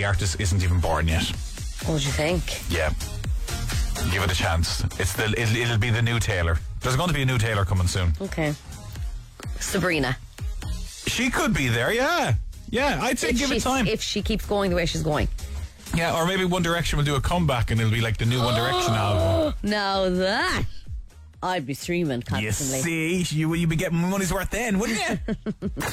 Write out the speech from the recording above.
the artist isn't even born yet. What do you think? Yeah. Give it a chance. It'll be the new Taylor. There's going to be a new Taylor coming soon. Okay. Sabrina. She could be there, yeah. Yeah, I'd say give it time. If she keeps going the way she's going. Yeah, or maybe One Direction will do a comeback and it'll be like the new One Direction album. Now that I'd be streaming constantly. You see, you'd be getting money's worth then, wouldn't you?